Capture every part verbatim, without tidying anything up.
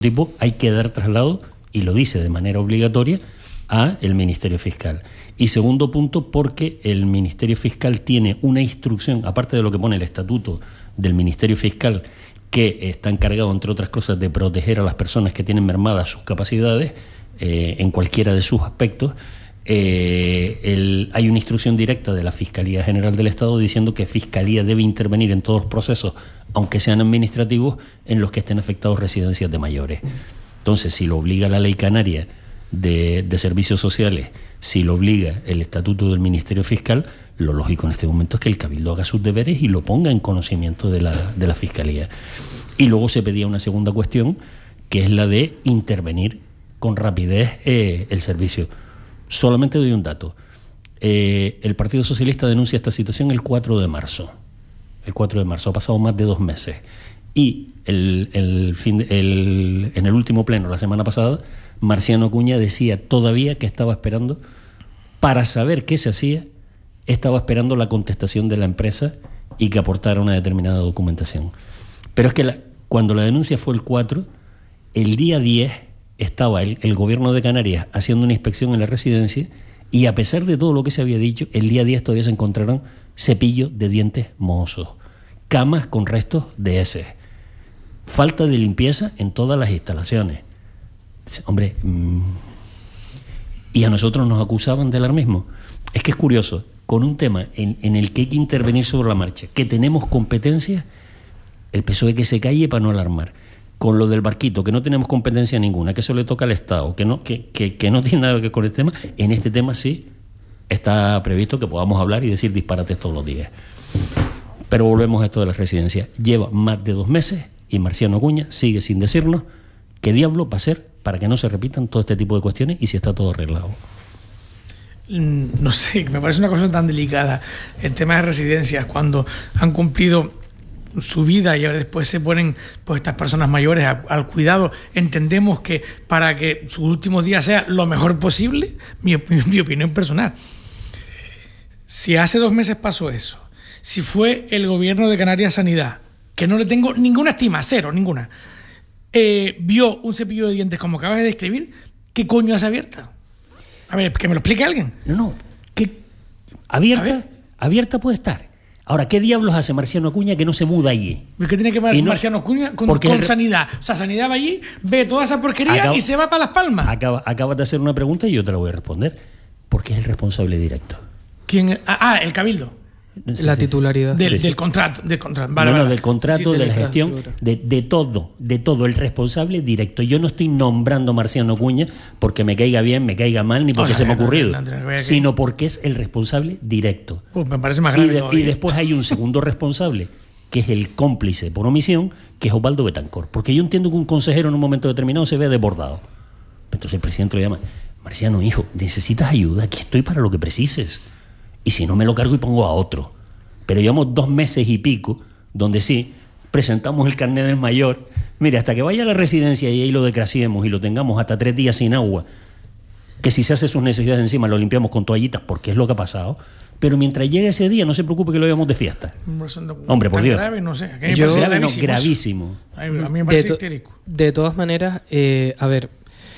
tipo hay que dar traslado, y lo dice de manera obligatoria, a el Ministerio Fiscal. Y segundo punto, porque el Ministerio Fiscal tiene una instrucción, aparte de lo que pone el estatuto del Ministerio Fiscal, que está encargado, entre otras cosas, de proteger a las personas que tienen mermadas sus capacidades eh, en cualquiera de sus aspectos. Eh, el, hay una instrucción directa de la Fiscalía General del Estado diciendo que Fiscalía debe intervenir en todos los procesos, aunque sean administrativos, en los que estén afectados residencias de mayores. Entonces, si lo obliga la Ley Canaria de, de Servicios Sociales, si lo obliga el Estatuto del Ministerio Fiscal, lo lógico en este momento es que el Cabildo haga sus deberes y lo ponga en conocimiento de la, de la Fiscalía. Y luego se pedía una segunda cuestión, que es la de intervenir con rapidez eh, el servicio. Solamente doy un dato. Eh, el Partido Socialista denuncia esta situación el cuatro de marzo. El cuatro de marzo, ha pasado más de dos meses. Y el, el fin, el, en el último pleno, la semana pasada, Marciano Acuña decía todavía que estaba esperando, para saber qué se hacía, estaba esperando la contestación de la empresa y que aportara una determinada documentación. Pero es que la, cuando la denuncia fue el cuatro, el día diez estaba el, el gobierno de Canarias haciendo una inspección en la residencia, y a pesar de todo lo que se había dicho, el día diez todavía se encontraron cepillos de dientes mohosos, camas con restos de heces, falta de limpieza en todas las instalaciones. Hombre, mmm, y a nosotros nos acusaban de alarmismo. Es que es curioso, con un tema en, en el que hay que intervenir sobre la marcha, que tenemos competencias, el P S O E que se calle para no alarmar. Con lo del barquito, que no tenemos competencia ninguna, que eso le toca al Estado, que no, que, que, que no tiene nada que ver con el tema, en este tema sí está previsto que podamos hablar y decir disparates todos los días. Pero volvemos a esto de la residencia. Lleva más de dos meses y Marciano Acuña sigue sin decirnos qué diablo va a hacer para que no se repitan todo este tipo de cuestiones y si está todo arreglado. No sé, me parece una cosa tan delicada el tema de residencias, cuando han cumplido su vida y ahora después se ponen pues estas personas mayores a, al cuidado. Entendemos que para que sus últimos días sea lo mejor posible, mi, mi, mi opinión personal, si hace dos meses pasó eso, si fue el gobierno de Canarias Sanidad, que no le tengo ninguna estima, cero, ninguna, eh, vio un cepillo de dientes como acabas de describir, ¿qué coño hace abierta? A ver, que me lo explique alguien. No, no, que abierta, abierta puede estar. Ahora, ¿qué diablos hace Marciano Acuña que no se muda allí? ¿Qué tiene que ver no, Marciano Acuña con, con el... Sanidad? O sea, Sanidad va allí, ve toda esa porquería acaba, y se va para Las Palmas. Acaba, acabas de hacer una pregunta y yo te la voy a responder. Porque es el responsable directo. ¿Quién? Ah, ah el Cabildo. La titularidad. Del, sí, sí. del contrato. Del contrato. Vale, no, vale. no, del contrato, sí, de la gestión, de, de todo, de todo, el responsable directo. Yo no estoy nombrando a Marciano Acuña porque me caiga bien, me caiga mal, ni porque o sea, se me ha ocurrido, no, no, no, sino porque es el responsable directo. Pues me parece más grave. Y, de, y después hay un segundo responsable, que es el cómplice por omisión, que es Osvaldo Betancourt. Porque yo entiendo que un consejero en un momento determinado se ve desbordado. Entonces el presidente lo llama: Marciano, hijo, necesitas ayuda, aquí estoy para lo que precises. Y si no, me lo cargo y pongo a otro. Pero llevamos dos meses y pico donde sí presentamos el carnet del mayor. Mire, hasta que vaya a la residencia y ahí lo desgraciemos y lo tengamos hasta tres días sin agua, que si se hace sus necesidades encima lo limpiamos con toallitas, porque es lo que ha pasado. Pero mientras llegue ese día, no se preocupe que lo llevamos de fiesta. Hombre, por Dios. Grave, no sé. Yo, no, gravísimo. gravísimo. A mí me parece de histérico. De todas maneras, eh, a ver,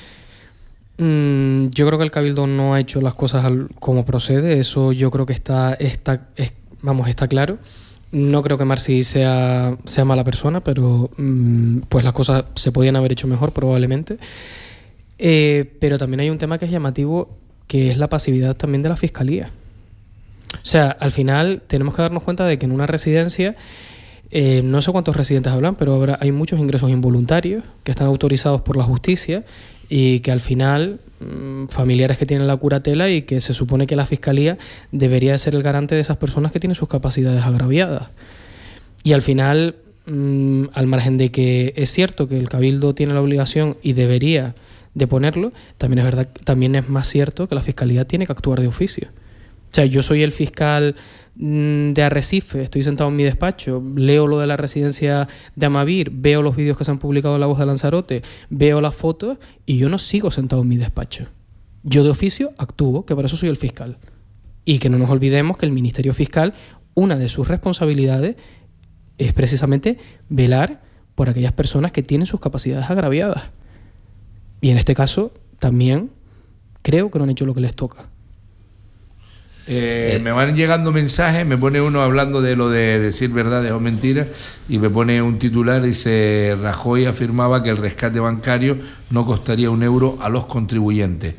mmm, yo creo que el Cabildo no ha hecho las cosas al, como procede. Eso yo creo que está, está es, vamos, está claro. No creo que Marci sea, sea mala persona, pero mmm, pues las cosas se podían haber hecho mejor probablemente. Eh, pero también hay un tema que es llamativo, que es la pasividad también de la Fiscalía. O sea, al final tenemos que darnos cuenta de que en una residencia, eh, no sé cuántos residentes hablan, pero ahora hay muchos ingresos involuntarios que están autorizados por la justicia y que al final mmm, familiares que tienen la curatela, y que se supone que la Fiscalía debería ser el garante de esas personas que tienen sus capacidades agraviadas. Y al final, mmm, al margen de que es cierto que el Cabildo tiene la obligación y debería de ponerlo, también es verdad, también es más cierto que la Fiscalía tiene que actuar de oficio. O sea, yo soy el fiscal mmm, de Arrecife, estoy sentado en mi despacho, leo lo de la residencia de Amavir, veo los vídeos que se han publicado en La Voz de Lanzarote, veo las fotos y yo no sigo sentado en mi despacho. Yo de oficio actúo, que para eso soy el fiscal. Y que no nos olvidemos que el Ministerio Fiscal, una de sus responsabilidades es precisamente velar por aquellas personas que tienen sus capacidades agraviadas. Y en este caso, también creo que no han hecho lo que les toca. Eh, me van llegando mensajes, me pone uno hablando de lo de decir verdades o mentiras y me pone un titular, dice: Rajoy afirmaba que el rescate bancario no costaría un euro a los contribuyentes.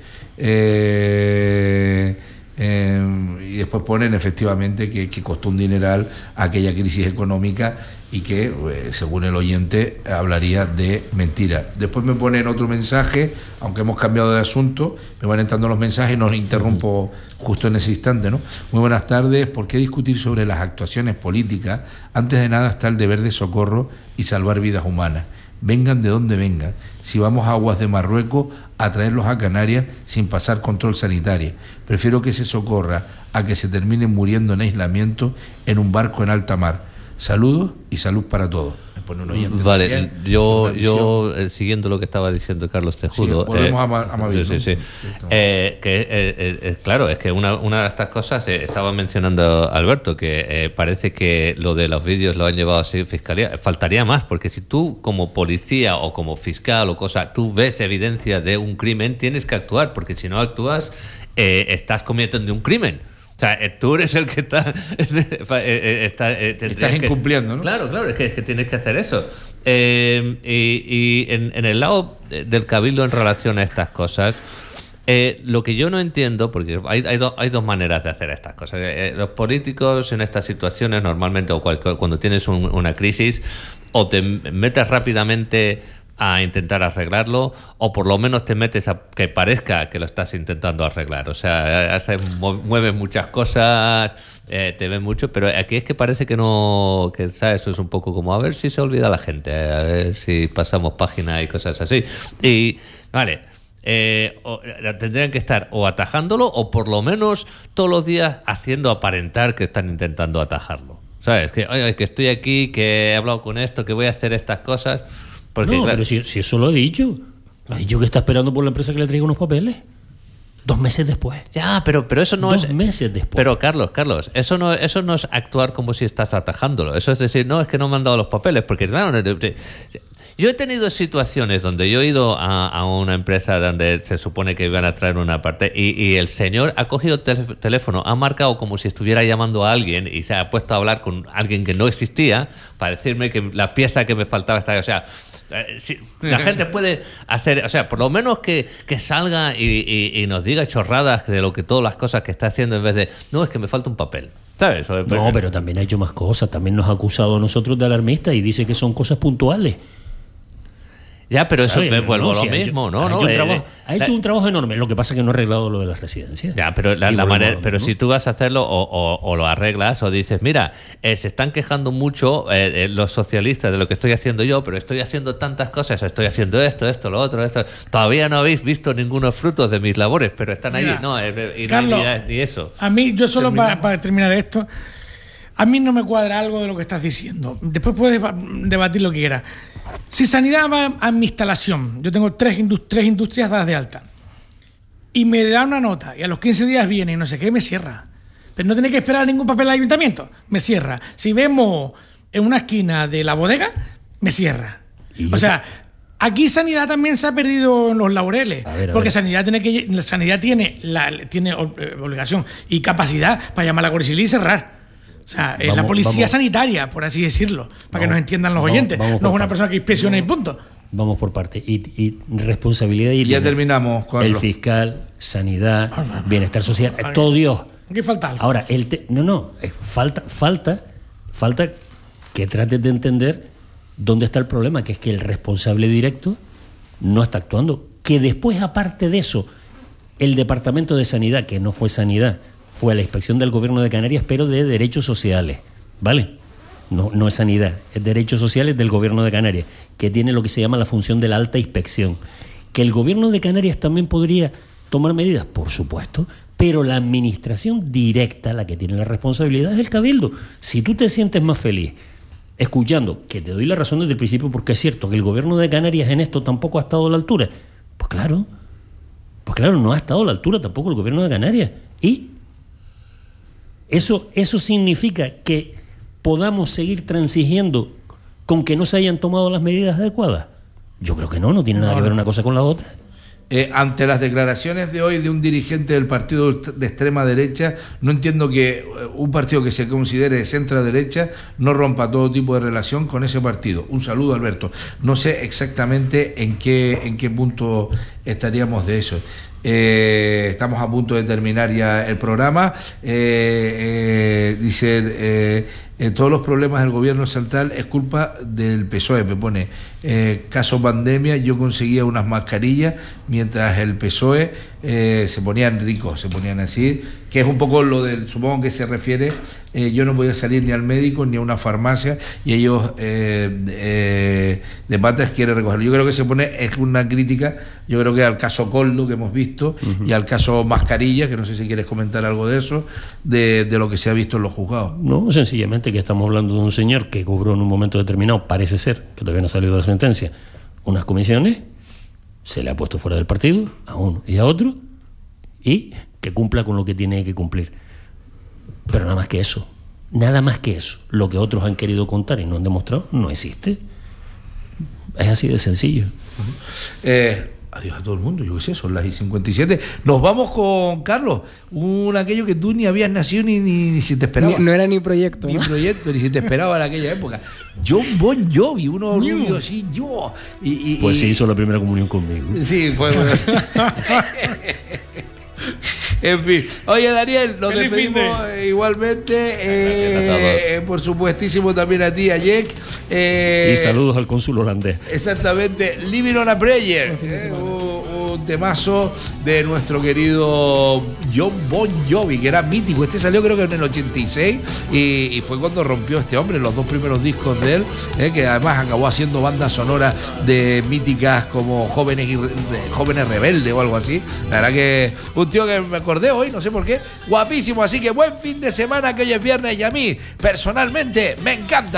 Eh, eh, y después ponen efectivamente que, que costó un dineral aquella crisis económica y que, eh, según el oyente, hablaría de mentira. Después me ponen otro mensaje, aunque hemos cambiado de asunto, me van entrando los mensajes y nos interrumpo justo en ese instante, ¿no? Muy buenas tardes. ¿Por qué discutir sobre las actuaciones políticas? Antes de nada está el deber de socorro y salvar vidas humanas. Vengan de donde vengan. Si vamos a aguas de Marruecos, a traerlos a Canarias sin pasar control sanitario. Prefiero que se socorra a que se terminen muriendo en aislamiento en un barco en alta mar. Saludos y salud para todos. Me pone un oyente. Vale, también, yo, yo eh, siguiendo lo que estaba diciendo Carlos Tejudo. Sí, volvemos eh, a, Ma- a Mavil, sí, ¿no? sí, sí. Eh, que eh, eh, eh, claro, es que una, una de estas cosas, eh, estaba mencionando Alberto, que eh, parece que lo de los vídeos lo han llevado así fiscalía. Faltaría más, porque si tú como policía o como fiscal o cosa, tú ves evidencia de un crimen, tienes que actuar, porque si no actúas, eh, estás cometiendo un crimen. O sea, tú eres el que está... está eh, Estás incumpliendo, que, ¿no? Claro, claro, es que, es que tienes que hacer eso. Eh, y y en, en el lado del Cabildo en relación a estas cosas, eh, lo que yo no entiendo, porque hay, hay, do, hay dos maneras de hacer estas cosas. Eh, los políticos en estas situaciones, normalmente, o cualquier, cuando tienes un, una crisis, o te metes rápidamente a intentar arreglarlo, o por lo menos te metes a que parezca que lo estás intentando arreglar. O sea, haces, mueves muchas cosas, eh, te ven mucho, pero aquí es que parece que no, que ¿sabes? Eso es un poco como a ver si se olvida la gente, a ver si pasamos página y cosas así. Y, vale, eh, o, tendrían que estar o atajándolo, o por lo menos todos los días haciendo aparentar que están intentando atajarlo. ¿Sabes? Que, oye, que estoy aquí, que he hablado con esto, que voy a hacer estas cosas. Porque, no, claro, pero si, si eso lo ha dicho. Ha dicho que está esperando por la empresa que le traiga unos papeles. Dos meses después. Ya, pero, pero eso no Dos es... meses después. Pero, Carlos, Carlos, eso no, eso no es actuar como si estás atajándolo. Eso es decir, no, es que no me han dado los papeles. Porque, claro, yo he tenido situaciones donde yo he ido a, a una empresa donde se supone que iban a traer una parte y, y el señor ha cogido el teléfono, ha marcado como si estuviera llamando a alguien y se ha puesto a hablar con alguien que no existía para decirme que la pieza que me faltaba estaba... O sea... Eh, si, la gente puede hacer, o sea, por lo menos que, que salga y, y, y nos diga chorradas de lo que todas las cosas que está haciendo en vez de, no, es que me falta un papel, ¿sabes? O, no, pero también ha hecho más cosas. También nos ha acusado a nosotros de alarmistas y dice que son cosas puntuales. Ya, pero eso me vuelvo a lo sí, mismo, ha ¿no? Ha no hecho, eh, un, trabajo, eh, ha hecho la, un trabajo enorme. Lo que pasa es que no ha arreglado lo de las residencias. Ya, pero la, la manera, pero si tú vas a hacerlo o, o, o lo arreglas o dices, mira, eh, se están quejando mucho eh, eh, los socialistas de lo que estoy haciendo yo, pero estoy haciendo tantas cosas, estoy haciendo esto, esto, lo otro, esto. Todavía no habéis visto ningunos frutos de mis labores, pero están ahí. Mira, no, eh, y Carlos, no hay ni, ni eso. A mí, yo solo para, para terminar esto, a mí no me cuadra algo de lo que estás diciendo. Después puedes debatir lo que quieras. Si Sanidad va a mi instalación, yo tengo tres, indust- tres industrias dadas de alta, y me da una nota, y a los quince días viene y no sé qué, me cierra. Pero no tiene que esperar ningún papel al ayuntamiento, me cierra. Si vemos en una esquina de la bodega, me cierra. O sea, aquí Sanidad también se ha perdido en los laureles, a ver, a porque ver. Sanidad tiene que Sanidad tiene la tiene obligación y capacidad para llamar a la Guardia Civil y cerrar. O sea, es vamos, la policía vamos. sanitaria, por así decirlo, para vamos, que nos entiendan los vamos, oyentes. Vamos no es una parte. persona que inspecciona y punto. Vamos por parte. Y, y responsabilidad y ya terminamos con el lo... fiscal, sanidad, oh, no, no. bienestar social, oh, todo Dios. ¿Qué falta algo? Ahora, el te... no, no, falta, falta, falta que trates de entender dónde está el problema, que es que el responsable directo no está actuando. Que después, aparte de eso, el Departamento de Sanidad, que no fue Sanidad, fue a la inspección del Gobierno de Canarias, pero de derechos sociales, ¿vale? No, no es sanidad, es derechos sociales del Gobierno de Canarias, que tiene lo que se llama la función de la alta inspección. ¿Que el Gobierno de Canarias también podría tomar medidas? Por supuesto, pero la administración directa, la que tiene la responsabilidad, es el Cabildo. Si tú te sientes más feliz escuchando, que te doy la razón desde el principio, porque es cierto que el Gobierno de Canarias en esto tampoco ha estado a la altura, pues claro, pues claro, no ha estado a la altura tampoco el Gobierno de Canarias. Y Eso, eso significa que podamos seguir transigiendo con que no se hayan tomado las medidas adecuadas? Yo creo que no, no tiene nada No, que ver no. una cosa con la otra. Eh, ante las declaraciones de hoy de un dirigente del partido de extrema derecha, no entiendo que eh, un partido que se considere de centro derecha no rompa todo tipo de relación con ese partido. Un saludo, Alberto. No sé exactamente en qué, en qué punto estaríamos de eso. Eh, estamos a punto de terminar ya el programa. Eh, eh, dice... Eh, Eh, todos los problemas del gobierno central es culpa del P S O E. Me pone, eh, caso pandemia, yo conseguía unas mascarillas mientras el P S O E eh, se ponían ricos, se ponían así, que es un poco lo del, supongo que se refiere, eh, yo no podía salir ni al médico ni a una farmacia y ellos eh, eh, de patas quieren recogerlo. Yo creo que se pone, es una crítica, yo creo que al caso Coldo que hemos visto uh-huh. y al caso Mascarilla, que no sé si quieres comentar algo de eso, de, de lo que se ha visto en los juzgados. No, sencillamente que estamos hablando de un señor que cobró en un momento determinado, parece ser, que todavía no ha salido la sentencia, unas comisiones, se le ha puesto fuera del partido a uno y a otro, y que cumpla con lo que tiene que cumplir. Pero nada más que eso, nada más que eso, lo que otros han querido contar y no han demostrado, no existe. Es así de sencillo. Eh... Adiós a todo el mundo, yo qué sé, son las y cincuenta y siete. Nos vamos con Carlos, un aquello que tú ni habías nacido ni, ni, ni si te esperaba. Ni, no era ni proyecto. Ni ¿no? proyecto, ni si te esperaba en aquella época. John Bon Jovi, uno rubio así, yo. Y, y, pues y, sí, hizo la primera comunión conmigo. Sí, pues. En fin, oye Daniel, nos Feliz despedimos eh, igualmente, eh, eh, por supuestísimo también a ti, a Jack. Eh, y saludos al cónsul holandés. Exactamente, Living on a Prayer, eh, un, un temazo de nuestro querido John Bon Jovi, que era mítico. Este salió creo que en el ochenta y seis y, y fue cuando rompió este hombre, los dos primeros discos de él, eh, que además acabó haciendo bandas sonoras de míticas como Jóvenes, y, Jóvenes Rebeldes o algo así. La verdad que un tío que me acordé hoy, no sé por qué, guapísimo. Así que buen fin de semana, que hoy es viernes y a mí personalmente me encanta.